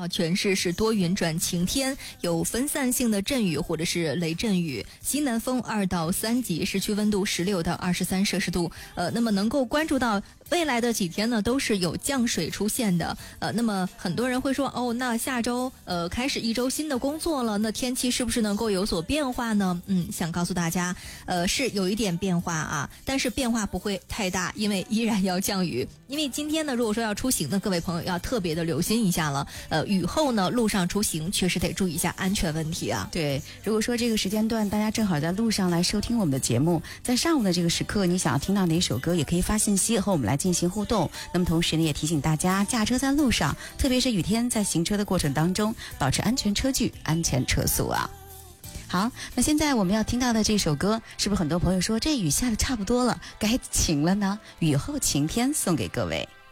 啊，全市是多云转晴天，有分散性的阵雨或者是雷阵雨，西南风2到3级，市区温度16到23摄氏度。那么能够关注到未来的几天呢，都是有降水出现的。那么很多人会说，哦，那下周开始一周新的工作了，那天气是不是能够有所变化呢？想告诉大家，是有一点变化啊，但是变化不会太大，因为依然要降雨。因为今天呢，如果说要出行的各位朋友要特别的留心一下了。雨后呢，路上出行确实得注意一下安全问题啊。 对，如果说这个时间段大家正好在路上来收听我们的节目，在上午的这个时刻，你想要听到哪首歌，也可以发信息和我们来进行互动。那么同时呢，也提醒大家驾车在路上，特别是雨天，在行车的过程当中，保持安全车距，安全车速啊。好，那现在我们要听到的这首歌，是不是很多朋友说这雨下的差不多了，该晴了呢？雨后晴天送给各位。